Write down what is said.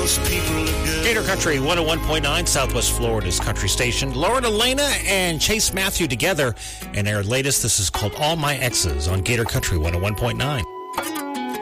most people are good. Gator Country 101.9, Southwest Florida's country station. Lauren Elena and Chase Matthew together. And their latest, this is called All My Exes on Gator Country 101.9.